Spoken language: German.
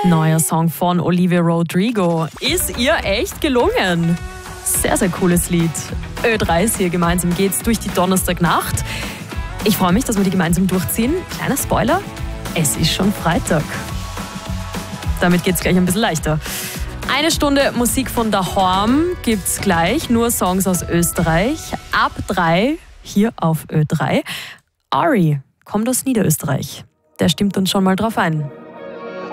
Neuer Song von Olivia Rodrigo. Ist ihr echt gelungen. Sehr, sehr cooles Lied. Ö3 ist hier, gemeinsam geht's durch die Donnerstagnacht. Ich freue mich, dass wir die gemeinsam durchziehen. Kleiner Spoiler, es ist schon Freitag. Damit geht's gleich ein bisschen leichter. Eine Stunde Musik von daheim gibt's gleich, nur Songs aus Österreich. Ab 3 hier auf Ö3. Ari kommt aus Niederösterreich. Der stimmt uns schon mal drauf ein.